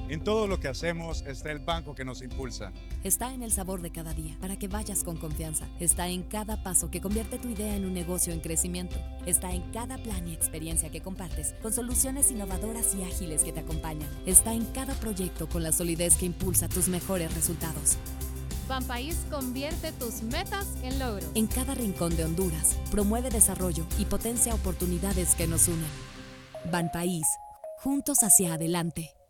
En todo lo que hacemos está el banco que nos impulsa. Está en el sabor de cada día, para que vayas con confianza. Está en cada paso que convierte tu idea en un negocio en crecimiento. Está en cada plan y experiencia que compartes, con soluciones innovadoras y ágiles que te acompañan. Está en cada proyecto con la solidez que impulsa tus mejores resultados. Banpaís convierte tus metas en logros. En cada rincón de Honduras, promueve desarrollo y potencia oportunidades que nos unen. Banpaís, juntos hacia adelante.